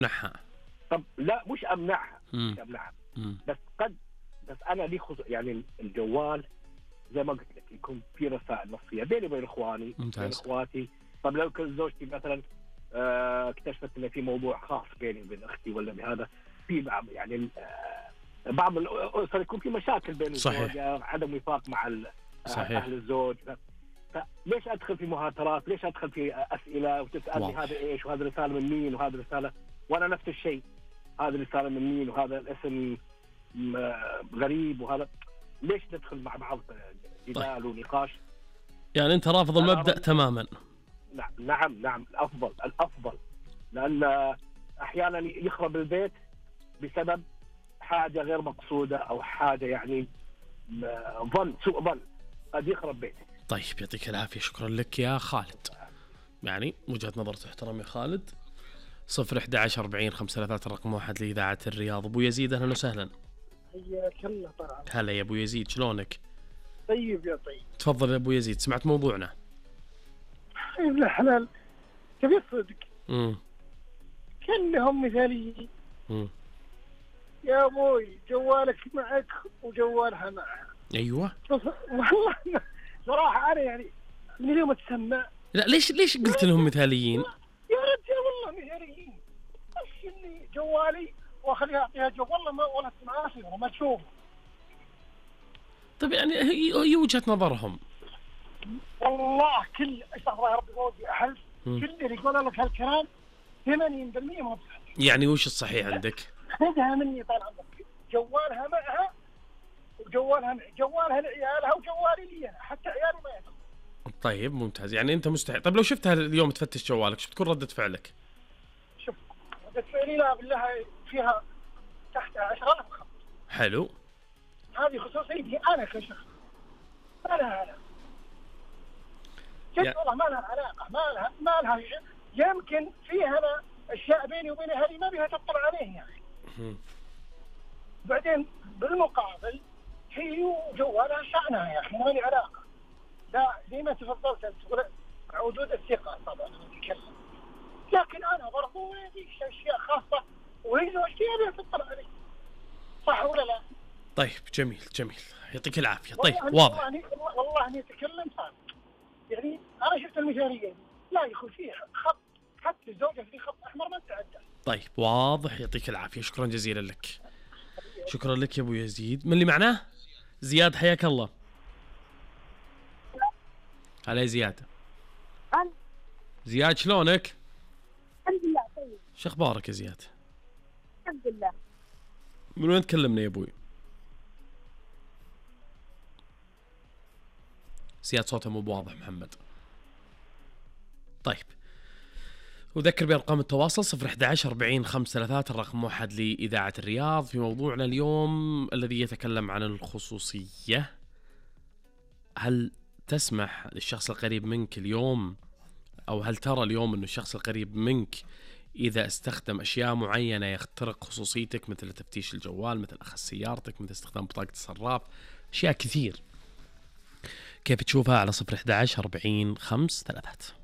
نحها. طب لا مش امنعها، مم. مش امنعها، مم. بس انا لي يعني الجوال زي ما قلت لك يكون في رسائل نصيه بيني وبين اخواني، ممتاز. بين اخواتي. طب لو كنت زوجتي مثلا اكتشفت ان في موضوع خاص بيني وبين اختي ولا بهذا، في بعض يعني بعض الاسر يكون في مشاكل بين الزوجة، عدم وفاق مع اهل الزوج. فليش ادخل في مهاترات؟ ليش ادخل في اسئله وتسالني هذا ايش وهذا رساله من مين وهذا رساله، وانا نفس الشيء، هذا رساله من مين وهذا الاسم غريب وهذا. ليش ندخل مع بعض جدال ونقاش؟ يعني انت رافض المبدأ تماما؟ نعم الافضل، لان احيانا يخرب البيت بسبب حاجه غير مقصوده او حاجه يعني سوء ظن قد يخرب بيتك. طيب يعطيك العافيه، شكرا لك يا خالد. يعني وجهة نظر تحترم يا خالد. 011-40-533 رقم 1 لإذاعة الرياض. أبو يزيد أهلا وسهلا. حياك الله. طبعا هلا يا أبو يزيد، شلونك؟ طيب يا طيب. تفضل يا أبو يزيد، سمعت موضوعنا؟ ابن الحلال تبي الصدق كلهم مثاليين. يا أبوي جوالك معك وجوالها معها. أيوة والله صراحة أنا يعني من اليوم أتسمع. لا ليش قلت لهم مثاليين؟ يا رجال والله مثاليين، بس إني جوالي وأخليها أعطيها جو والله ما ولا تسمعها ولا ما تشوف. طيب يعني هي وجهة نظرهم. والله كل استغفر الله يا رب ودي أحلف كل اللي يقول لك هالكلام 80% ما بصح. يعني وش الصحيح عندك؟ خذها مني طال عمرك، جوالها معها وجوالها جوالها لعيالها وجوالي لي أنا، حتى عيالي ما يدرون. طيب ممتاز، يعني أنت مستحيل. طيب لو شفتها اليوم تفتش جوالك شو بتكون ردة فعلك؟ شوف ردة فعلي لا بالله فيها تحت 10,000 خط. حلو. هذه خصوصيتي أنا كشخص، ما لها علاقة. جد والله ما لها علاقة، ما لها يمكن فيها أنا أشياء بيني وبين أهلي ما بيها تطلع عليه يعني. بعدين بالمقابل هي وجوالها شأنها يا أخي، ما لي علاقة. لا زي ما تفضلت أنت تقول وجود الثقة طبعا نتكلم، لكن أنا برضو هذه أشياء خاصة وهي زوجتي بيها تطلع عليه، صح ولا لا؟ طيب جميل يعطيك العافية. طيب واضح والله أني أتكلم صار يعني أنا شفت المثالية لا يا أخي فيه خط، حتى الزوجة في خط أحمر ما تعدى. طيب واضح، يعطيك العافية، شكرا جزيلا لك. شكرا لك يا أبو يزيد. من اللي معنا؟ زياد، حياك الله. هلا يا زياد. زياد شلونك؟ الحمد لله طيب. شو أخبارك يا زياد؟ الحمد لله. من وين تكلمنا يا أبوي؟ زياد صوته مو بواضح محمد. طيب وذكر بأرقام التواصل 011-40-533 الرقم 1 لإذاعة الرياض. في موضوعنا اليوم الذي يتكلم عن الخصوصية. هل تسمح للشخص القريب منك اليوم، أو هل ترى اليوم أن الشخص القريب منك إذا استخدم أشياء معينة يخترق خصوصيتك، مثل تفتيش الجوال، مثل أخذ سيارتك، مثل استخدام بطاقة الصراف، أشياء كثير، كيف تشوفها؟ على 011-40-533.